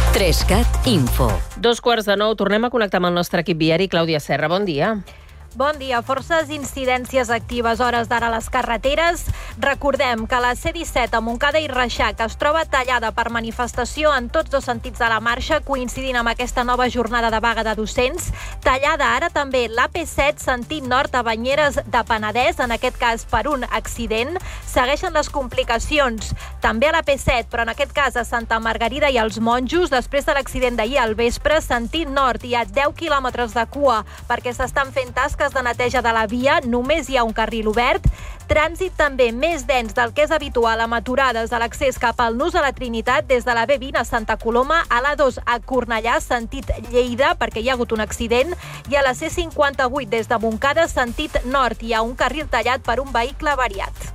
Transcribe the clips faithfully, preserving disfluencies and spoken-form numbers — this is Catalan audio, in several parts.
Trescat Info. Dos quarts de nou, tornem a connectar amb el nostre equip viari. Clàudia Serra, bon dia. Bon dia. Forces incidències actives a hores d'ara a les carreteres. Recordem que la C disset a Montcada i Reixac es troba tallada per manifestació en tots dos sentits de la marxa, coincidint amb aquesta nova jornada de vaga de docents. Tallada ara també l'A P set sentit nord a Banyeres de Penedès, en aquest cas per un accident. Segueixen les complicacions també a l'A P set, però en aquest cas a Santa Margarida i als Monjos, després de l'accident d'ahir al vespre, sentit nord hi ha deu quilòmetres de cua perquè s'estan fent tasques de neteja de la via, només hi ha un carril obert. Trànsit també més dens del que és habitual amb aturades a l'accés cap al Nus a la Trinitat des de la B vint a Santa Coloma, a l'A dos a Cornellà, sentit Lleida, perquè hi ha hagut un accident, i a la C cinquanta-vuit des de Montcada, sentit nord, hi ha un carril tallat per un vehicle avariat.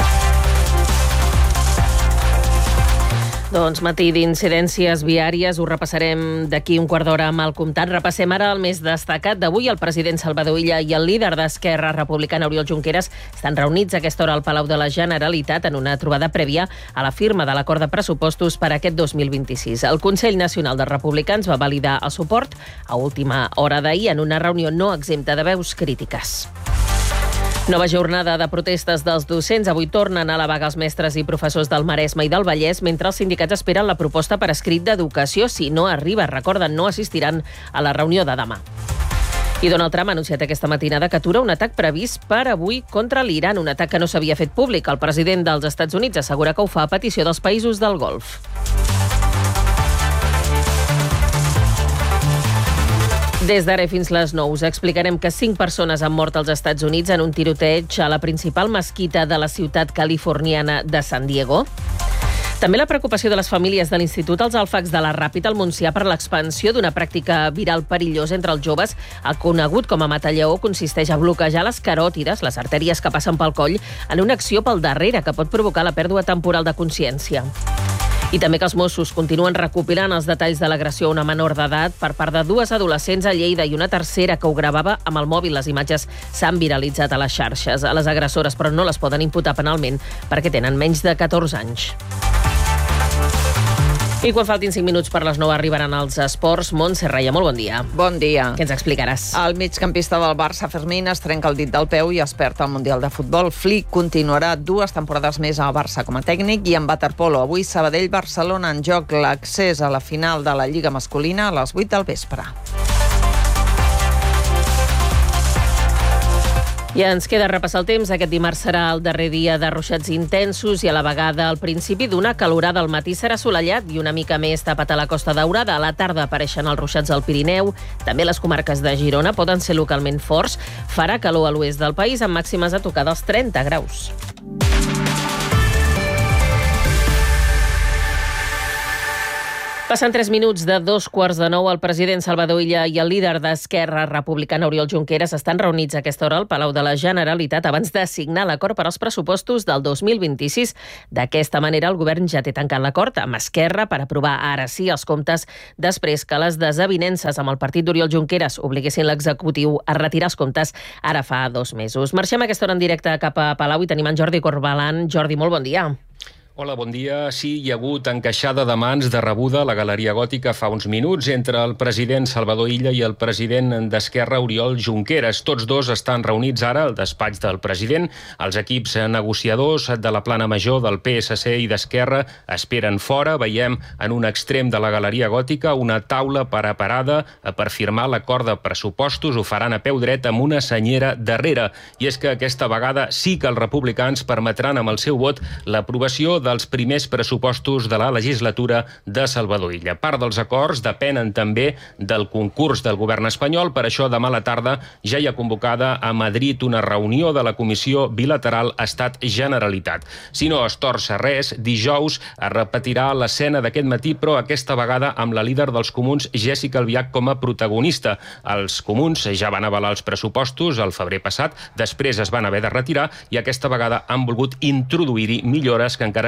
Doncs matí d'incidències viàries, ho repassarem d'aquí un quart d'hora amb el comptat. Repassem ara el més destacat d'avui. El president Salvador Illa i el líder d'Esquerra Republicana, Oriol Junqueras, estan reunits a aquesta hora al Palau de la Generalitat en una trobada prèvia a la firma de l'acord de pressupostos per a aquest dos mil vint-i-sis. El Consell Nacional dels Republicans va validar el suport a última hora d'ahir en una reunió no exempta de veus crítiques. Nova jornada de protestes dels docents. Avui tornen a la vaga els mestres i professors del Maresme i del Vallès, mentre els sindicats esperen la proposta per escrit d'educació. Si no arriba, recorden, no assistiran a la reunió de demà. I Donald Trump ha anunciat aquesta matinada que atura un atac previst per avui contra l'Iran, un atac que no s'havia fet públic. El president dels Estats Units assegura que ho fa a petició dels països del Golf. Des d'ara fins les nou us explicarem que cinc persones han mort als Estats Units en un tiroteig a la principal mesquita de la ciutat californiana de San Diego. També la preocupació de les famílies de l'Institut als Alfacs de la Ràpita al Montsià per l'expansió d'una pràctica viral perillosa entre els joves. El conegut com a matallaó consisteix a bloquejar les caròtides, les artèries que passen pel coll, en una acció pel darrere que pot provocar la pèrdua temporal de consciència. I també que els Mossos continuen recopilant els detalls de l'agressió a una menor d'edat per part de dues adolescents a Lleida i una tercera que ho gravava amb el mòbil. Les imatges s'han viralitzat a les xarxes. A les agressores, però, no les poden imputar penalment perquè tenen menys de catorze anys. I quan faltin cinc minuts per les nou arribaran els esports. Montse Reia, molt bon dia. Bon dia. Què ens explicaràs? El migcampista del Barça, Fermín, es trenca el dit del peu i es perd al Mundial de Futbol. Flick continuarà dues temporades més al Barça com a tècnic. I en waterpolo, avui Sabadell-Barcelona en joc l'accés a la final de la Lliga masculina a les vuit del vespre. Ja ens queda repassar el temps. Aquest dimarts serà el darrer dia de ruixats intensos i a la vegada al principi d'una calorada. Al matí serà assolellat i una mica més tapat a la Costa Daurada. A la tarda apareixen els ruixats al Pirineu. També les comarques de Girona poden ser localment forts. Farà calor a l'oest del país amb màximes a tocar dels trenta graus. Passen tres minuts de dos quarts de nou. El president Salvador Illa i el líder d'Esquerra Republicana, Oriol Junqueras, estan reunits a aquesta hora al Palau de la Generalitat abans de signar l'acord per als pressupostos del dos mil vint-i-sis. D'aquesta manera, el govern ja té tancat l'acord amb Esquerra per aprovar ara sí els comptes després que les desavinences amb el partit d'Oriol Junqueras obliguessin l'executiu a retirar els comptes ara fa dos mesos. Marxem a aquesta hora en directe cap a Palau i tenim en Jordi Corbalan. Jordi, molt bon dia. Hola, bon dia. Sí, hi ha hagut encaixada de mans de rebuda a la Galeria Gòtica fa uns minuts entre el president Salvador Illa i el president d'Esquerra, Oriol Junqueras. Tots dos estan reunits ara al despatx del president. Els equips negociadors de la plana major del P S C i d'Esquerra esperen fora. Veiem en un extrem de la Galeria Gòtica una taula preparada per firmar l'acord de pressupostos. Ho faran a peu dret amb una senyera darrere. I és que aquesta vegada sí que els republicans permetran amb el seu vot l'aprovació dels primers pressupostos de la legislatura de Salvador Illa. Part dels acords depenen també del concurs del govern espanyol. Per això, demà a la tarda ja hi ha convocada a Madrid una reunió de la Comissió Bilateral Estat-Generalitat. Si no es torça res, dijous es repetirà l'escena d'aquest matí, però aquesta vegada amb la líder dels comuns, Jéssica Albiach, com a protagonista. Els comuns ja van avalar els pressupostos el febrer passat, després es van haver de retirar i aquesta vegada han volgut introduir-hi millores que encara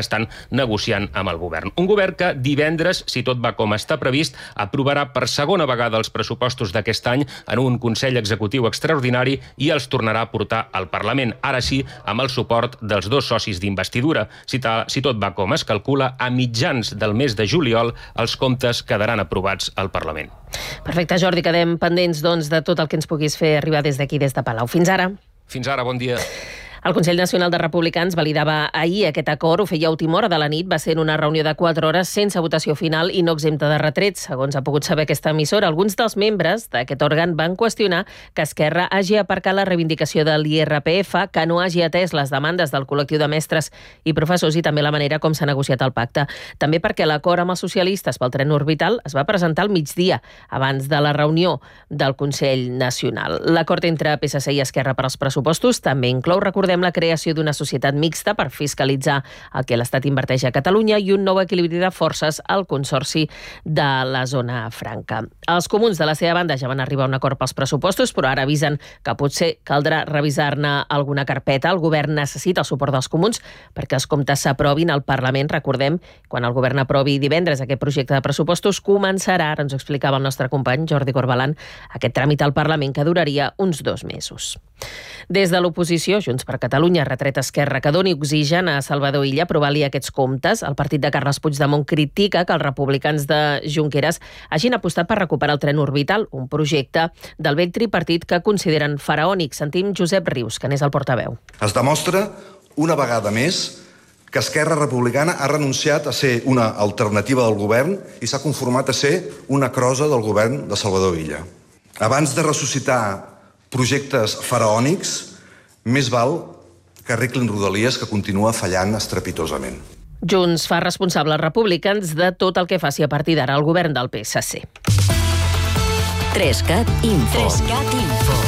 estan negociant amb el govern. Un govern que divendres, si tot va com està previst, aprovarà per segona vegada els pressupostos d'aquest any en un Consell Executiu extraordinari i els tornarà a portar al Parlament, ara sí, amb el suport dels dos socis d'investidura. Si, ta, si tot va com es calcula, a mitjans del mes de juliol els comptes quedaran aprovats al Parlament. Perfecte, Jordi, quedem pendents doncs, de tot el que ens puguis fer arribar des d'aquí, des de Palau. Fins ara. Fins ara, bon dia. El Consell Nacional de Republicans validava ahir aquest acord, ho feia a última hora de la nit, va ser en una reunió de quatre hores sense votació final i no exempta de retrets. Segons ha pogut saber aquesta emissora, alguns dels membres d'aquest òrgan van qüestionar que Esquerra hagi aparcat la reivindicació de l'I R P F, que no hagi atès les demandes del col·lectiu de mestres i professors i també la manera com s'ha negociat el pacte. També perquè l'acord amb els socialistes pel tren orbital es va presentar al migdia, abans de la reunió del Consell Nacional. L'acord entre P S C i Esquerra per als pressupostos també inclou, recordem, la creació d'una societat mixta per fiscalitzar el que l'Estat inverteix a Catalunya i un nou equilibri de forces al Consorci de la Zona Franca. Els comuns, de la seva banda, ja van arribar a un acord pels pressupostos, però ara avisen que potser caldrà revisar-ne alguna carpeta. El govern necessita el suport dels comuns perquè els comptes s'aprovin al Parlament. Recordem, quan el govern aprovi divendres aquest projecte de pressupostos, començarà, ara ens ho explicava el nostre company Jordi Corbalan, aquest tràmit al Parlament que duraria uns dos mesos. Des de l'oposició, Junts per Catalunya retret Esquerra que doni oxigen a Salvador Illa aprovar-li aquests comptes. El partit de Carles Puigdemont critica que els republicans de Junqueras hagin apostat per recuperar el tren orbital, un projecte del vell tripartit que consideren faraònic. Sentim Josep Rius, que n'és el portaveu. Es demostra una vegada més que Esquerra Republicana ha renunciat a ser una alternativa del govern i s'ha conformat a ser una crosa del govern de Salvador Illa. Abans de ressuscitar projectes faraònics, més val que arreglin Rodalies, que continua fallant estrepitosament. Junts fa responsable als republicans de tot el que faci a partir d'ara el govern del P S C. Trescat Info. Trescat Info.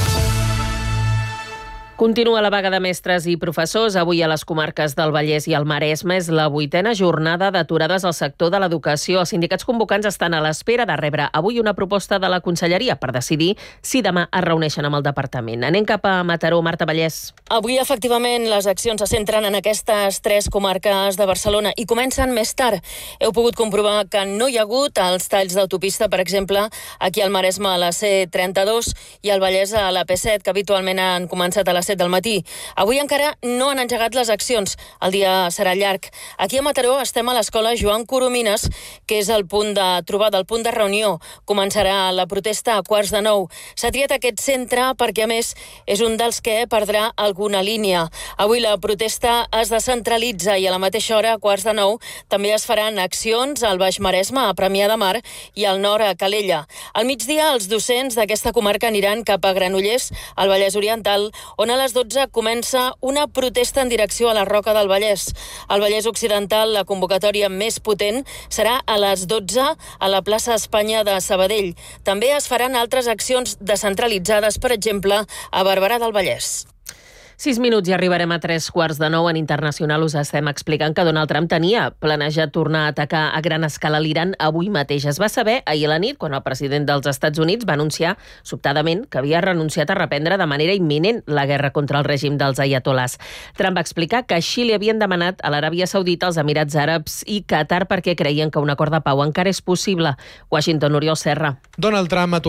Continua la vaga de mestres i professors. Avui a les comarques del Vallès i el Maresme és la vuitena jornada d'aturades al sector de l'educació. Els sindicats convocants estan a l'espera de rebre avui una proposta de la Conselleria per decidir si demà es reuneixen amb el departament. Anem cap a Mataró. Marta Vallès. Avui, efectivament, les accions se centren en aquestes tres comarques de Barcelona i comencen més tard. Heu pogut comprovar que no hi ha hagut els talls d'autopista, per exemple, aquí al Maresme a la C trenta-dos i al Vallès a la P set, que habitualment han començat a les set del matí. Avui encara no han engegat les accions. El dia serà llarg. Aquí a Mataró estem a l'escola Joan Coromines, que és el punt de trobada, el punt de reunió. Començarà la protesta a quarts de nou. S'ha triat aquest centre perquè, a més, és un dels que perdrà alguna línia. Avui la protesta es descentralitza i a la mateixa hora, a quarts de nou, també es faran accions al Baix Maresme, a Premià de Mar, i al nord, a Calella. Al migdia, els docents d'aquesta comarca aniran cap a Granollers, al Vallès Oriental, on a les dotze comença una protesta en direcció a la Roca del Vallès. Al Vallès Occidental, la convocatòria més potent serà a les dotze a la plaça Espanya de Sabadell. També es faran altres accions descentralitzades, per exemple, a Barberà del Vallès. Sis minuts i arribarem a tres quarts de nou. En internacional us estem explicant que Donald Trump tenia planejat tornar a atacar a gran escala l'Iran avui mateix. Es va saber ahir a la nit quan el president dels Estats Units va anunciar sobtadament que havia renunciat a reprendre de manera imminent la guerra contra el règim dels aiatolars. Trump va explicar que així li havien demanat a l'Aràbia Saudita, als Emirats Àrabs i Qatar perquè creien que un acord de pau encara és possible. Washington, Oriol Serra. Donald Trump ha